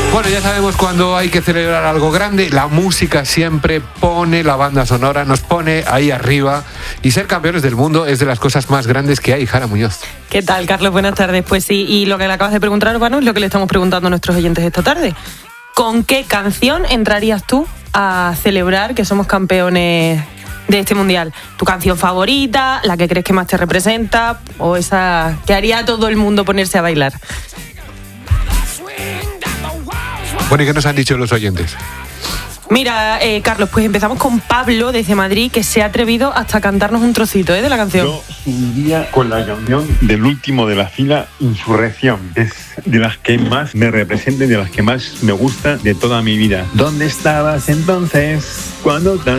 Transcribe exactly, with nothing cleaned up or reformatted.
Bueno, ya sabemos cuando hay que celebrar algo grande, la música siempre pone, la banda sonora nos pone ahí arriba, y ser campeones del mundo es de las cosas más grandes que hay. Jara Muñoz. ¿Qué tal, Carlos? Buenas tardes. Pues sí, y lo que le acabas de preguntar, Urbano, es lo que le estamos preguntando a nuestros oyentes esta tarde. ¿Con qué canción entrarías tú a celebrar que somos campeones de este mundial? ¿Tu canción favorita, la que crees que más te representa, o esa que haría a todo el mundo ponerse a bailar? Bueno, ¿y qué nos han dicho los oyentes? Mira, eh, Carlos, pues empezamos con Pablo desde Madrid, que se ha atrevido hasta a cantarnos un trocito ¿eh? de la canción. Yo iría con la canción del último de la fila, Insurrección. Es de las que más me representa y de las que más me gusta de toda mi vida. ¿Dónde estabas entonces cuando tan